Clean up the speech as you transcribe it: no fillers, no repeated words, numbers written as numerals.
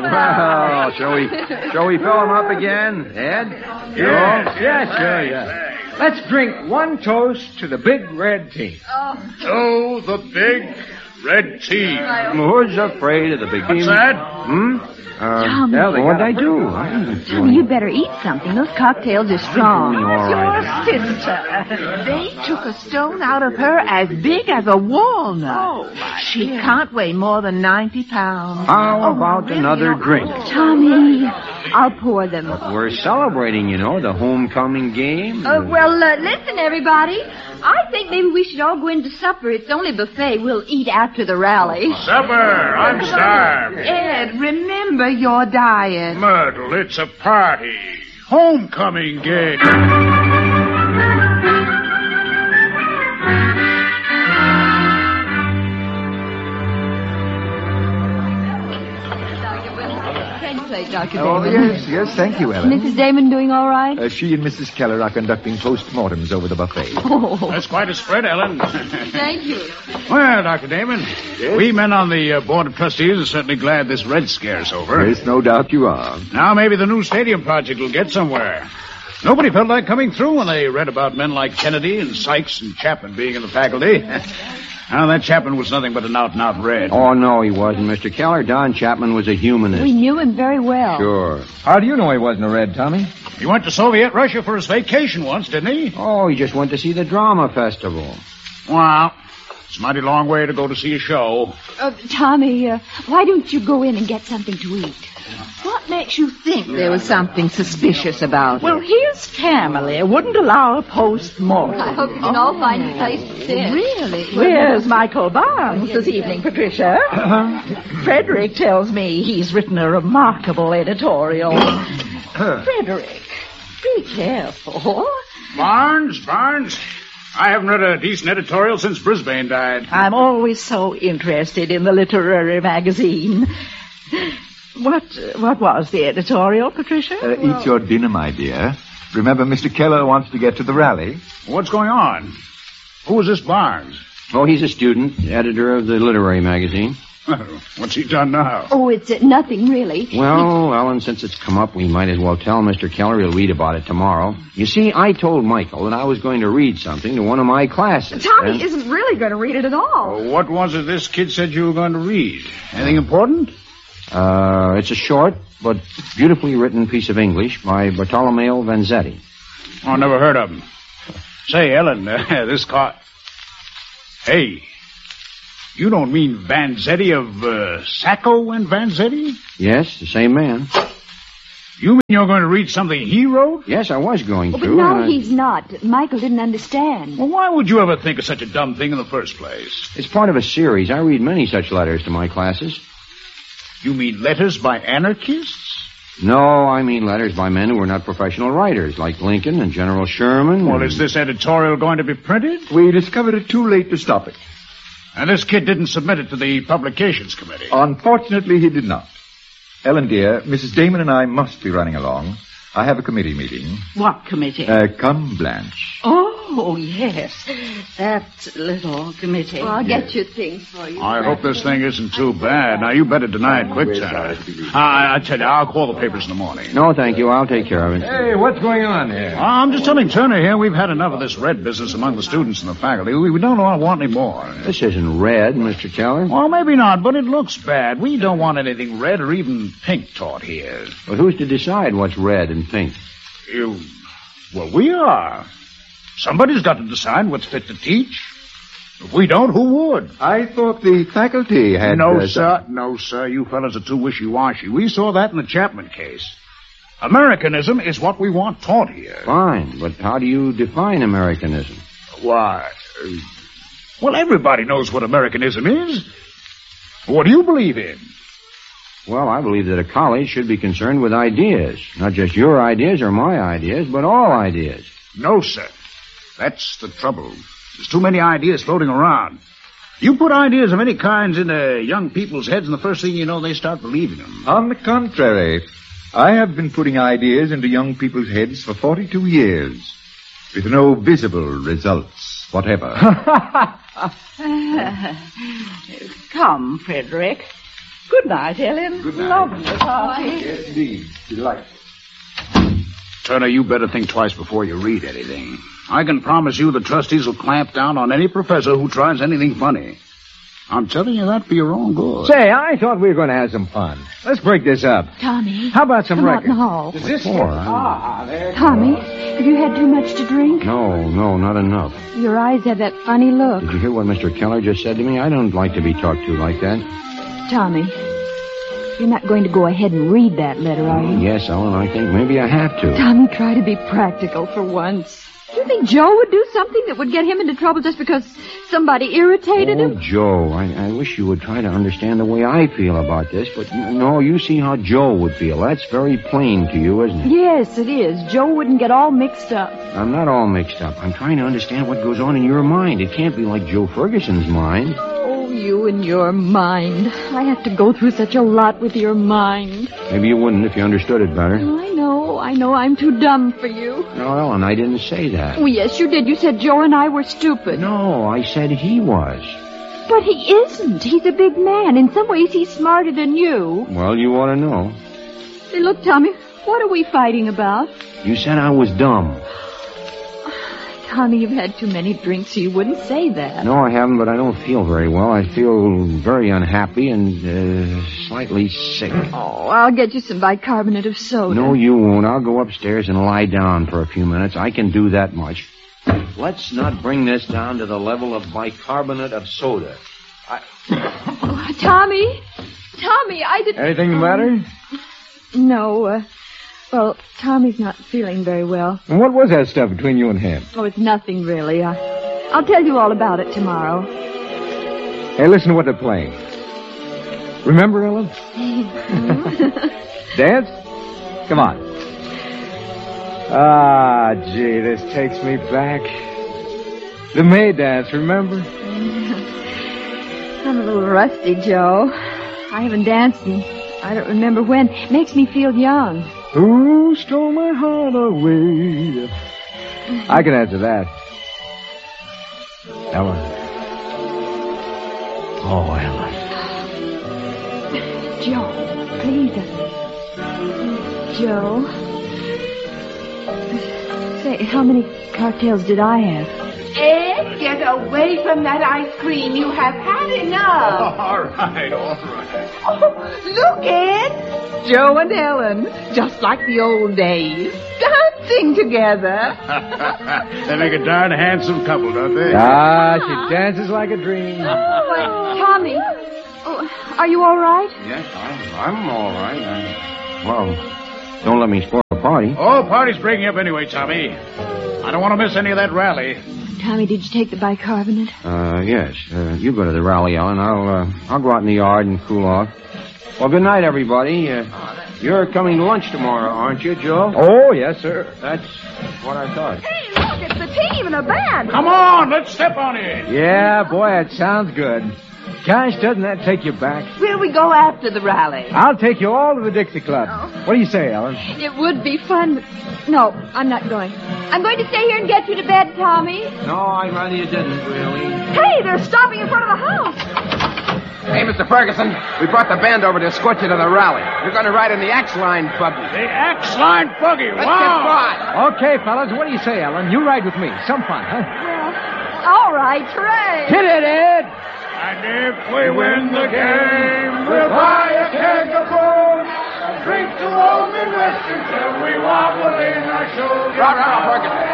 Well, shall we fill him up again, Ed? Yes, sure. Let's drink one toast to the big red tea. To the big red tea. Who's afraid of the big tea? What's that? Tommy. What'd I do? Tommy, you better eat something. Those cocktails are strong. Your sister. They took a stone out of her as big as a walnut. She can't weigh more than 90 pounds. How about another drink? Tommy, I'll pour them. We're celebrating, the homecoming game. Listen, everybody. I think maybe we should all go into supper. It's only buffet. We'll eat after the rally. Supper. I'm starved. Ed, remember your diet. Myrtle, it's a party. Homecoming game. Dr. Oh, Damon. yes, thank you, Ellen. Mrs. Damon doing all right? She and Mrs. Keller are conducting post-mortems over the buffet. Oh, That's quite a spread, Ellen. thank you. Well, Dr. Damon, we men on the Board of Trustees are certainly glad this Red Scare's over. Yes, no doubt you are. Now maybe the new stadium project will get somewhere. Nobody felt like coming through when they read about men like Kennedy and Sykes and Chapman being in the faculty. Now, that Chapman was nothing but an out-and-out Red. Oh, no, he wasn't, Mr. Keller. Don Chapman was a humanist. We knew him very well. Sure. How do you know he wasn't a red, Tommy? He went to Soviet Russia for his vacation once, didn't he? Oh, he just went to see the drama festival. Well, it's a mighty long way to go to see a show. Tommy, why don't you go in and get something to eat? What makes you think there was something suspicious about Well, it? his family wouldn't allow a post-mortem. I hope you can all find a place to sit. Really? Where's Michael Barnes this evening, Patricia? Frederick tells me he's written a remarkable editorial. Frederick, be careful. Barnes? I haven't read a decent editorial since Brisbane died. I'm always so interested in the literary magazine. What was the editorial, Patricia? Eat your dinner, my dear. Remember, Mr. Keller wants to get to the rally. What's going on? Who is this Barnes? Oh, he's a student, editor of the literary magazine. What's he done now? Oh, it's nothing, really. Well, Ellen, since it's come up, we might as well tell Mr. Keller he'll read about it tomorrow. You see, I told Michael that I was going to read something to one of my classes. Tommy isn't really going to read it at all. What was it this kid said you were going to read? Anything important? It's a short but beautifully written piece of English by Bartolomeo Vanzetti. Oh, never heard of him. Say, Ellen, this car... Hey, you don't mean Vanzetti of Sacco and Vanzetti? Yes, the same man. You mean you're going to read something he wrote? Yes, I was going But to. now he's not. Michael didn't understand. Well, why would you ever think of such a dumb thing in the first place? It's part of a series. I read many such letters to my classes. You mean letters by anarchists? No, I mean letters by men who are not professional writers, like Lincoln and General Sherman. Well, is this editorial going to be printed? We discovered it too late to stop it. And this kid didn't submit it to the Publications Committee. Unfortunately, he did not. Ellen, dear, Mrs. Damon and I must be running along. I have a committee meeting. What committee? Come, Blanche. Oh, yes. That little committee. Well, I'll get you things for you. I hope this thing isn't too bad. Now, you better deny it quick, Turner. I tell you, I'll call the papers in the morning. No, thank you. I'll take care of it. Hey, what's going on here? I'm just telling Turner here we've had enough of this red business among the students and the faculty. We don't want any more. This isn't red, Mr. Keller. Well, maybe not, but it looks bad. We don't want anything red or even pink taught here. But who's to decide what's red and pink? Well, we are. Somebody's got to decide what's fit to teach. If we don't, who would? I thought the faculty had... No, sir. You fellas are too wishy-washy. We saw that in the Chapman case. Americanism is what we want taught here. Fine, but how do you define Americanism? Why? Well, everybody knows what Americanism is. What do you believe in? Well, I believe that a college should be concerned with ideas. Not just your ideas or my ideas, but all ideas. No, sir. That's the trouble. There's too many ideas floating around. You put ideas of any kinds into young people's heads, and the first thing you know, they start believing them. On the contrary, I have been putting ideas into young people's heads for 42 years, with no visible results whatever. Come, Frederick. Good night, Ellen. Good night. Lovely party. Yes, indeed. Delightful. Turner, you better think twice before you read anything. I can promise you the trustees will clamp down on any professor who tries anything funny. I'm telling you that for your own good. Say, I thought we were going to have some fun. Let's break this up. Tommy. How about some come out records? in the hall. Is this Four, there. Tommy, have you had too much to drink? No, not enough. Your eyes have that funny look. Did you hear what Mr. Keller just said to me? I don't like to be talked to like that. Tommy, you're not going to go ahead and read that letter, are you? Yes, Ellen, I think maybe I have to. Tommy, try to be practical for once. Do you think Joe would do something that would get him into trouble just because somebody irritated him? Joe, I wish you would try to understand the way I feel about this, but no, you see how Joe would feel. That's very plain to you, isn't it? Yes, it is. Joe wouldn't get all mixed up. I'm not all mixed up. I'm trying to understand what goes on in your mind. It can't be like Joe Ferguson's mind. Oh, you and your mind. I have to go through such a lot with your mind. Maybe you wouldn't if you understood it better. I know. I'm too dumb for you. No, Ellen, I didn't say that. Oh, yes, you did. You said Joe and I were stupid. No, I said he was. But he isn't. He's a big man. In some ways, he's smarter than you. Well, you ought to know. Hey, look, Tommy, what are we fighting about? You said I was dumb. Tommy, you've had too many drinks, so you wouldn't say that. No, I haven't, but I don't feel very well. I feel very unhappy and slightly sick. Oh, I'll get you some bicarbonate of soda. No, you won't. I'll go upstairs and lie down for a few minutes. I can do that much. Let's not bring this down to the level of bicarbonate of soda. Oh, Tommy, I didn't... Anything the matter? No, well, Tommy's not feeling very well. And what was that stuff between you and him? Oh, it's nothing really. I'll tell you all about it tomorrow. Hey, listen to what they're playing. Remember, Ellen? Dance? Come on. Ah, gee, this takes me back. The May dance, remember? I'm a little rusty, Joe. I haven't danced in I don't remember when. Makes me feel young. Who stole my heart away? I can answer that. Ellen. Oh, Ellen. Joe, please. Joe. Say, how many cocktails did I have? Ed, get away from that ice cream. You have had enough. All right. Oh, look, Ed. Joe and Ellen, just like the old days, dancing together. They make a darn handsome couple, don't they? Ah, she dances like a dream. But, Tommy, are you all right? Yes, I'm all right. Well, don't let me spoil the party. Oh, party's breaking up anyway, Tommy. I don't want to miss any of that rally. Tommy, did you take the bicarbonate? Yes. You go to the rally, Ellen. I'll go out in the yard and cool off. Well, good night, everybody. You're coming to lunch tomorrow, aren't you, Joe? Oh, yes, sir. That's what I thought. Hey, look, it's the team and a band. Come on, let's step on it. Yeah, boy, that sounds good. Gosh, doesn't that take you back? Where'll we go after the rally? I'll take you all to the Dixie Club. Oh. What do you say, Ellen? It would be fun, but... No, I'm not going. I'm going to stay here and get you to bed, Tommy. No, I'd rather you didn't, really. Hey, they're stopping in front of the house. Hey, Mr. Ferguson, we brought the band over to escort you to the rally. You're going to ride in the Axe-Line buggy. The Axe-Line buggy. Let's Wow. get by. Okay, fellas, what do you say, Ellen? You ride with me. Some fun, huh? All right, Trey. Hit it, Ed! And if we win the game, we'll buy a keg of booze and drink to old Midwestern till we wobble in our shoes. Rah, rah, Ferguson.